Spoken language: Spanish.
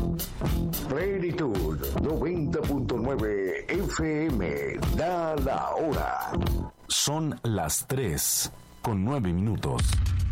Plenitud 90.9 FM da la hora. Son las 3:09.